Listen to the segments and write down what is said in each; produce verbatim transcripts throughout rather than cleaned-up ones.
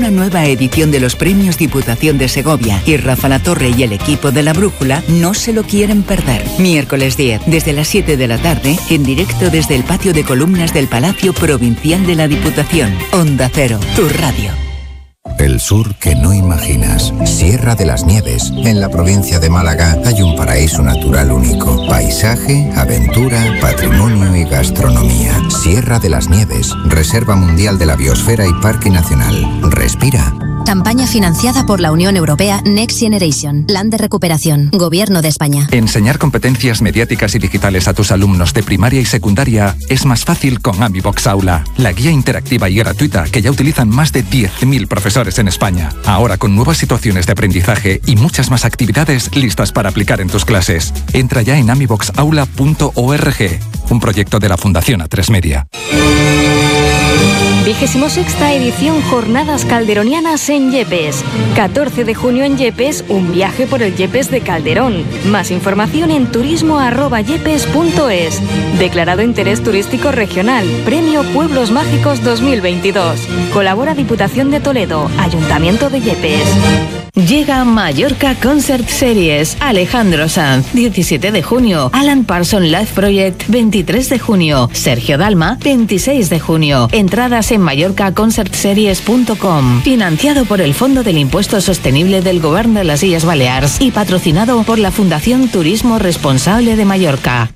una nueva edición de los premios Diputación de Segovia y Rafa Latorre y el equipo de La Brújula no se lo quieren perder. Miércoles diez, desde las siete de la tarde, en directo desde el patio de columnas del Palacio Provincial de la Diputación. Onda Cero, tu radio. El sur que no imaginas. Sierra de las Nieves. En la provincia de Málaga hay un paraíso natural único. Paisaje, aventura, patrimonio y gastronomía. Sierra de las Nieves. Reserva Mundial de la Biosfera y Parque Nacional. Respira. Campaña financiada por la Unión Europea Next Generation. Plan de recuperación. Gobierno de España. Enseñar competencias mediáticas y digitales a tus alumnos de primaria y secundaria es más fácil con AmiBox Aula, la guía interactiva y gratuita que ya utilizan más de diez mil profesores en España. Ahora con nuevas situaciones de aprendizaje y muchas más actividades listas para aplicar en tus clases. Entra ya en amibox aula punto org, un proyecto de la Fundación A tres Media. Vigésimo sexta edición Jornadas Calderonianas en Yepes. catorce de junio en Yepes, un viaje por el Yepes de Calderón. Más información en turismo arroba yepes punto es. Declarado Interés Turístico Regional. Premio Pueblos Mágicos dos mil veintidós. Colabora Diputación de Toledo, Ayuntamiento de Yepes. Llega Mallorca Concert Series. Alejandro Sanz, diecisiete de junio. Alan Parsons Live Project, veintitrés de junio. Sergio Dalma, veintiséis de junio. Entradas en mallorca concert series punto com. Financiado por el Fondo del Impuesto Sostenible del Gobierno de las Illes Baleares y patrocinado por la Fundación Turismo Responsable de Mallorca.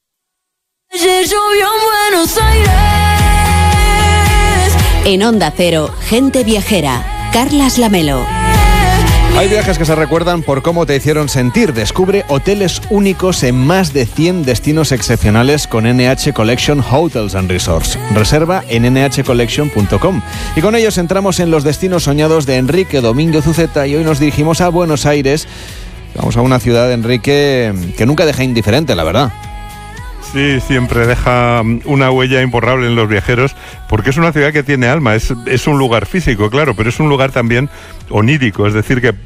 En Onda Cero, Gente Viajera. Carlas Lamelo. Hay viajes que se recuerdan por cómo te hicieron sentir. Descubre hoteles únicos en más de cien destinos excepcionales con N H Collection Hotels and Resorts. Reserva en ene hache collection punto com. Y con ellos entramos en los destinos soñados de Enrique Domínguez Uceta y hoy nos dirigimos a Buenos Aires. Vamos a una ciudad, Enrique, que nunca deja indiferente, la verdad. Sí, siempre deja una huella imborrable en los viajeros, porque es una ciudad que tiene alma, es, es un lugar físico, claro, pero es un lugar también onírico, es decir, que,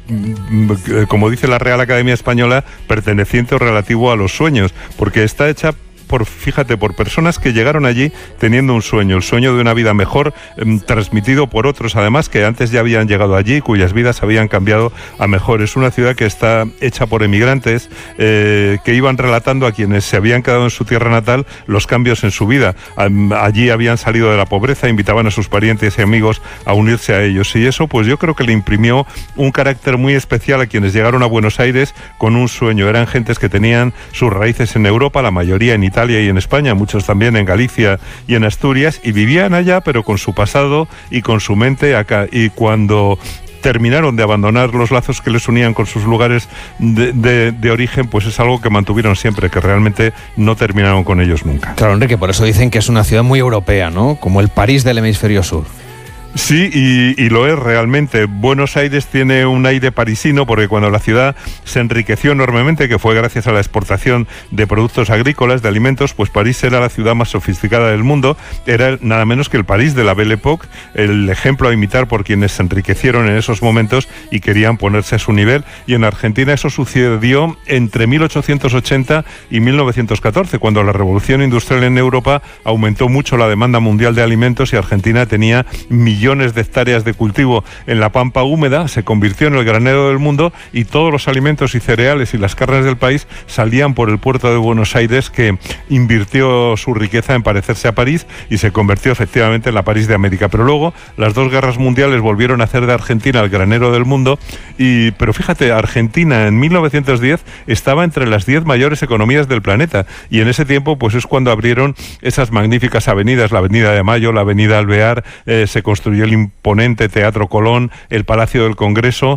como dice la Real Academia Española, perteneciente o relativo a los sueños, porque está hecha por, fíjate, por personas que llegaron allí teniendo un sueño, el sueño de una vida mejor, eh, transmitido por otros, además, que antes ya habían llegado allí, cuyas vidas habían cambiado a mejor. Es una ciudad que está hecha por emigrantes eh, que iban relatando a quienes se habían quedado en su tierra natal los cambios en su vida. Allí habían salido de la pobreza, invitaban a sus parientes y amigos a unirse a ellos, y eso pues yo creo que le imprimió un carácter muy especial a quienes llegaron a Buenos Aires con un sueño. Eran gentes que tenían sus raíces en Europa, la mayoría en Italia y en España, muchos también en Galicia y en Asturias, y vivían allá pero con su pasado y con su mente acá. Y cuando terminaron de abandonar los lazos que les unían con sus lugares de, de, de origen, pues es algo que mantuvieron siempre, que realmente no terminaron con ellos nunca. Claro, Enrique, por eso dicen que es una ciudad muy europea, ¿no? Como el París del hemisferio sur. Sí, y, y lo es realmente. Buenos Aires tiene un aire parisino porque cuando la ciudad se enriqueció enormemente, que fue gracias a la exportación de productos agrícolas, de alimentos, pues París era la ciudad más sofisticada del mundo, era nada menos que el París de la Belle Époque, el ejemplo a imitar por quienes se enriquecieron en esos momentos y querían ponerse a su nivel. Y en Argentina eso sucedió entre mil ochocientos ochenta y mil novecientos catorce, cuando la revolución industrial en Europa aumentó mucho la demanda mundial de alimentos y Argentina tenía millones millones de hectáreas de cultivo en la pampa húmeda, se convirtió en el granero del mundo y todos los alimentos y cereales y las carnes del país salían por el puerto de Buenos Aires, que invirtió su riqueza en parecerse a París y se convirtió efectivamente en la París de América. Pero luego las dos guerras mundiales volvieron a hacer de Argentina el granero del mundo, y pero fíjate, Argentina en mil novecientos diez estaba entre las diez mayores economías del planeta, y en ese tiempo pues es cuando abrieron esas magníficas avenidas, la Avenida de Mayo, la Avenida Alvear, eh, se construyó el imponente Teatro Colón, el Palacio del Congreso.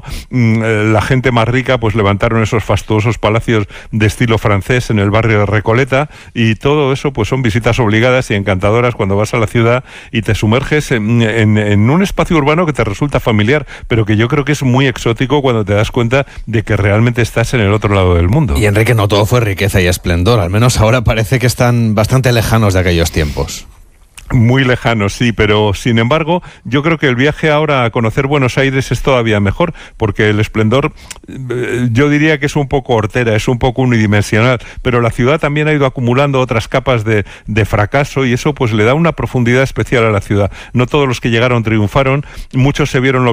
La gente más rica pues levantaron esos fastuosos palacios de estilo francés en el barrio de Recoleta, y todo eso pues son visitas obligadas y encantadoras cuando vas a la ciudad y te sumerges en, en, en un espacio urbano que te resulta familiar, pero que yo creo que es muy exótico cuando te das cuenta de que realmente estás en el otro lado del mundo. Y Enrique, no todo fue riqueza y esplendor, al menos ahora parece que están bastante lejanos de aquellos tiempos. Muy lejano, sí, pero sin embargo yo creo que el viaje ahora a conocer Buenos Aires es todavía mejor, porque el esplendor eh, yo diría que es un poco hortera, es un poco unidimensional, pero la ciudad también ha ido acumulando otras capas de, de fracaso, y eso pues le da una profundidad especial a la ciudad. No todos los que llegaron triunfaron, muchos se vieron